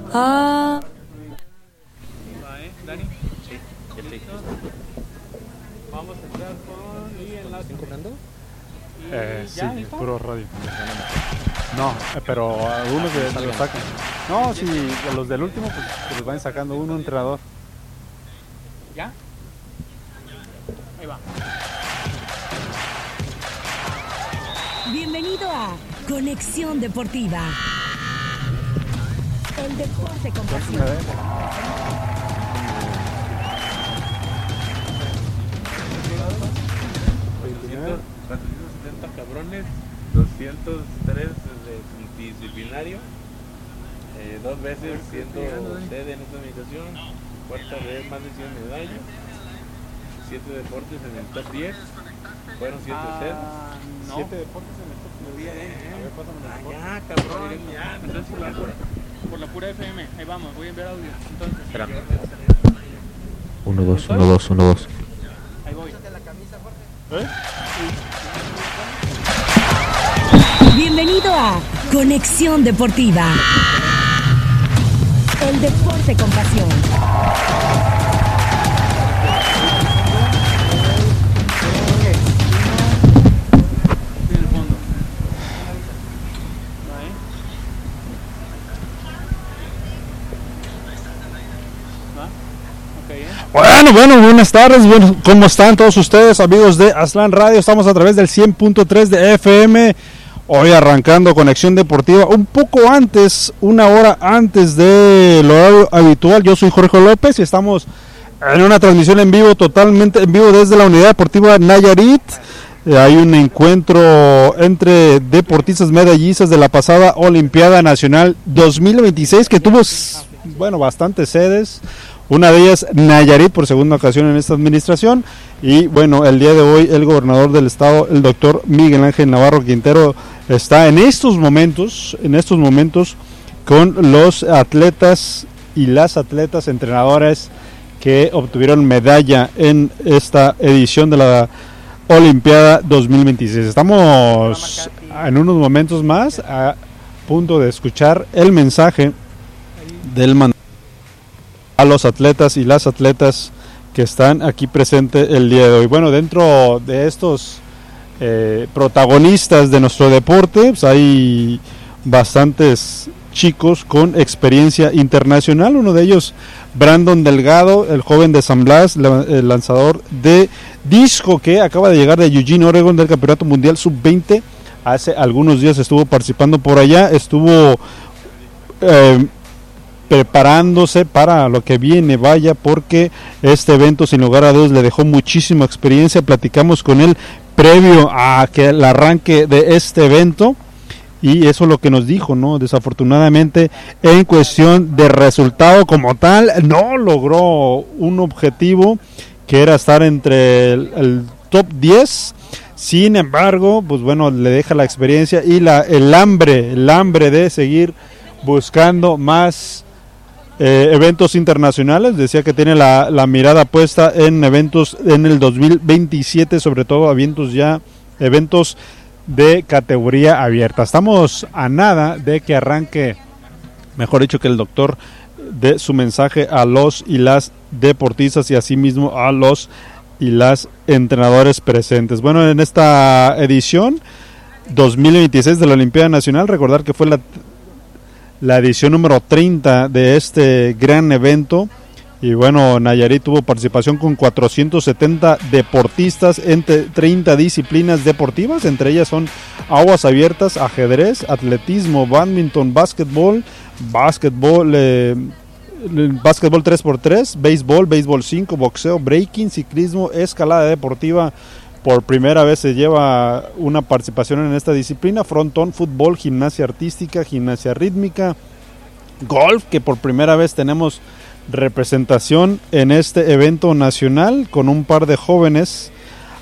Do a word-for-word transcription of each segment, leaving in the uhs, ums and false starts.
Ah. Dani. Sí, ya te dije. Vamos a entrar con y en la ¿Están cobrando? Eh, sí, ya, ¿listo? puro radio. No, eh, pero algunos de, de los sacan. No, si sí, los del último pues, pues los van sacando uno entrenador. ¿Ya? Ahí va. Bienvenido a Conexión Deportiva. El deporte con pasión. cuatrocientos setenta cabrones, doscientos tres de multidisciplinario, eh, dos veces siendo sede en esta administración, cuarta vez más de cien medallas, siete deportes en el top diez, fueron siete Ah, sedes. no. Siete deportes en el top diez. A ver, pásame el deporte. Ya, cabrón, ya. Entonces por la pura, por la pura F M. Ahí vamos, voy a enviar audio. Entonces, Espera. uno, dos, uno, dos, uno, dos. ahí voy. ¿Eh? Bienvenido a Conexión Deportiva. El deporte con pasión. En el fondo. Ahí. ¿Va? Ok, ¿eh? Bueno, bueno, buenas tardes, bueno, ¿cómo están todos ustedes, amigos de Aslan Radio? Estamos a través del cien punto tres de F M, hoy arrancando Conexión Deportiva, un poco antes, una hora antes del horario habitual. Yo soy Jorge López y estamos en una transmisión en vivo, totalmente en vivo desde la Unidad Deportiva Nayarit. Eh, hay un encuentro entre deportistas medallistas de la pasada Olimpiada Nacional dos mil veintiséis que tuvo, bueno, bastantes sedes. Una de ellas, Nayarit, por segunda ocasión en esta administración. Y bueno, el día de hoy el gobernador del estado, el doctor Miguel Ángel Navarro Quintero, está en estos momentos, en estos momentos con los atletas y las atletas entrenadoras que obtuvieron medalla en esta edición de la Olimpiada dos mil veintiséis. Estamos en unos momentos más a punto de escuchar el mensaje del mandatario a los atletas y las atletas que están aquí presentes el día de hoy. Bueno, dentro de estos eh, protagonistas de nuestro deporte, pues hay bastantes chicos con experiencia internacional. Uno de ellos, Brandon Delgado, el joven de San Blas, el lanzador de disco que acaba de llegar de Eugene, Oregon, del Campeonato Mundial sub veinte. Hace algunos días estuvo participando por allá, estuvo eh, preparándose para lo que viene, vaya, porque este evento sin lugar a dudas le dejó muchísima experiencia. Platicamos con él previo a que el arranque de este evento y eso es lo que nos dijo, ¿no? Desafortunadamente, en cuestión de resultado como tal, no logró un objetivo que era estar entre el, el top diez. Sin embargo, pues bueno, le deja la experiencia y la el hambre, el hambre de seguir buscando más Eh, eventos internacionales. Decía que tiene la, la mirada puesta en eventos en el dos mil veintisiete, sobre todo eventos ya eventos de categoría abierta. Estamos a nada de que arranque, mejor dicho, que el doctor dé su mensaje a los y las deportistas y asimismo a los y las entrenadores presentes. Bueno, en esta edición dos mil veintiséis de la Olimpiada Nacional, recordar que fue la la edición número treinta de este gran evento y bueno, Nayarit tuvo participación con cuatrocientos setenta deportistas entre treinta disciplinas deportivas, entre ellas son aguas abiertas, ajedrez, atletismo, bádminton, básquetbol, básquetbol, eh, básquetbol tres por tres, béisbol, béisbol cinco, boxeo, breaking, ciclismo, escalada deportiva. Por primera vez se lleva una participación en esta disciplina, frontón, fútbol, gimnasia artística, gimnasia rítmica, golf, que por primera vez tenemos representación en este evento nacional con un par de jóvenes,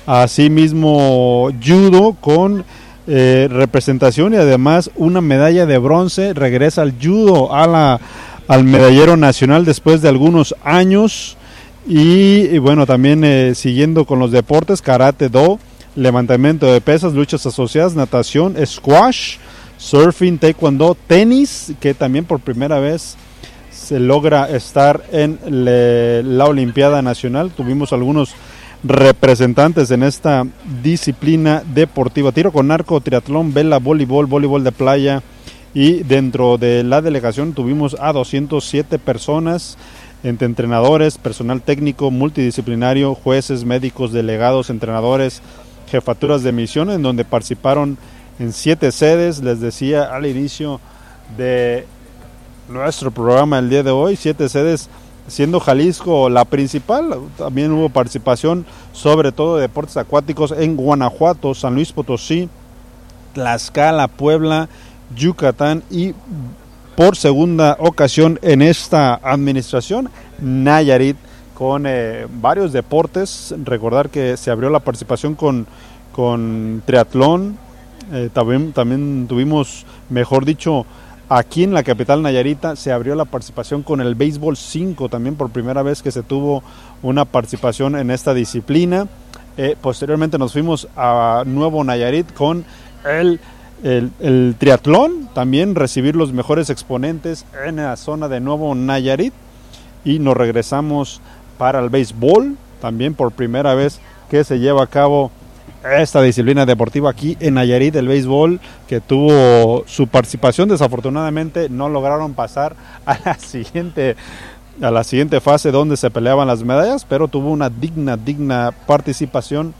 asimismo judo con eh, representación y además una medalla de bronce. Regresa al judo a la, al medallero nacional después de algunos años. Y, y bueno, también eh, siguiendo con los deportes, karate do, levantamiento de pesas, luchas asociadas, natación, squash, surfing, taekwondo, tenis, que también por primera vez se logra estar en le, la Olimpiada Nacional. Tuvimos algunos representantes en esta disciplina deportiva: tiro con arco, triatlón, vela, voleibol, voleibol de playa, y dentro de la delegación tuvimos a doscientas siete personas, entre entrenadores, personal técnico, multidisciplinario, jueces, médicos, delegados, entrenadores, jefaturas de misiones, en donde participaron en siete sedes. Les decía al inicio de nuestro programa el día de hoy, siete sedes, siendo Jalisco la principal. También hubo participación, sobre todo de deportes acuáticos, en Guanajuato, San Luis Potosí, Tlaxcala, Puebla, Yucatán y por segunda ocasión en esta administración, Nayarit, con eh, varios deportes. Recordar que se abrió la participación con, con triatlón, eh, también, también tuvimos, mejor dicho, aquí en la capital nayarita se abrió la participación con el béisbol cinco, también por primera vez que se tuvo una participación en esta disciplina. Eh, posteriormente nos fuimos a Nuevo Nayarit con el El, el triatlón, también recibir los mejores exponentes en la zona de Nuevo Nayarit, y nos regresamos para el béisbol, también por primera vez que se lleva a cabo esta disciplina deportiva aquí en Nayarit, el béisbol, que tuvo su participación. Desafortunadamente no lograron pasar a la siguiente a la siguiente fase donde se peleaban las medallas, pero tuvo una digna, digna participación.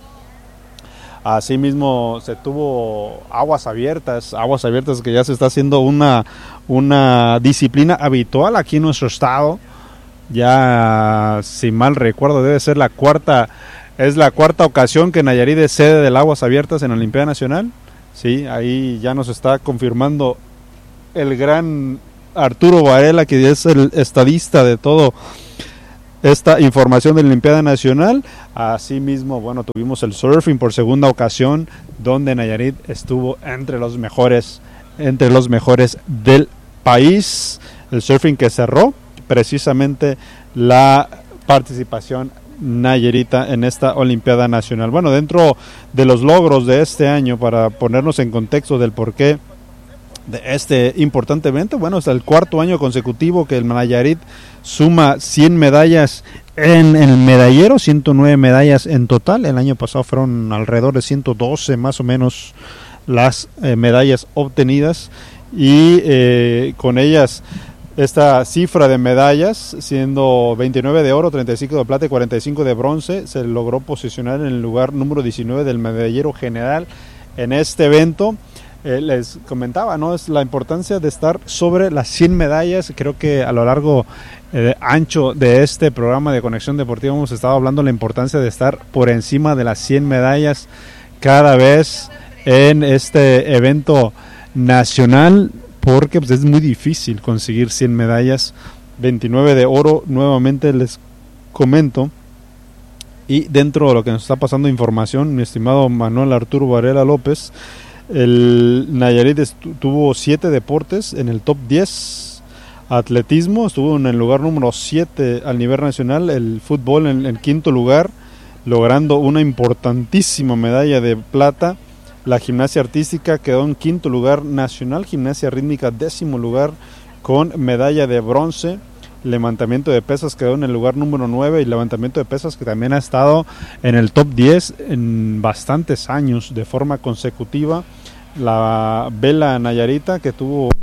Asimismo se tuvo aguas abiertas, aguas abiertas que ya se está haciendo una, una disciplina habitual aquí en nuestro estado. Ya, si mal recuerdo, debe ser la cuarta, es la cuarta ocasión que Nayarit es sede del aguas abiertas en la Olimpiada Nacional. Sí, ahí ya nos está confirmando el gran Arturo Varela, que es el estadista de todo esta información de la Olimpiada Nacional. Asimismo, bueno, tuvimos el surfing por segunda ocasión, donde Nayarit estuvo entre los mejores, entre los mejores del país. El surfing que cerró precisamente la participación nayarita en esta Olimpiada Nacional. Bueno, dentro de los logros de este año, para ponernos en contexto del porqué de este importante evento, bueno, es el cuarto año consecutivo que el Nayarit suma cien medallas en el medallero, ciento nueve medallas en total. El año pasado fueron alrededor de ciento doce más o menos las eh, medallas obtenidas, y eh, con ellas esta cifra de medallas, siendo veintinueve de oro, treinta y cinco de plata y cuarenta y cinco de bronce, se logró posicionar en el lugar número diecinueve del medallero general en este evento. Eh, les comentaba, ¿no?, es la importancia de estar sobre las cien medallas. Creo que a lo largo eh, ancho de este programa de Conexión Deportiva hemos estado hablando de la importancia de estar por encima de las cien medallas cada vez en este evento nacional, porque pues, es muy difícil conseguir cien medallas. Veintinueve de oro, nuevamente les comento. Y dentro de lo que nos está pasando información, mi estimado Manuel Arturo Varela López, el Nayarit estu- tuvo siete deportes en el top diez. Atletismo estuvo en el lugar número siete al nivel nacional. El fútbol en el quinto lugar, logrando una importantísima medalla de plata. La gimnasia artística quedó en quinto lugar nacional. Gimnasia rítmica décimo lugar con medalla de bronce. Levantamiento de pesas quedó en el lugar número nueve, y levantamiento de pesas que también ha estado en el top diez en bastantes años de forma consecutiva. La vela nayarita, que tuvo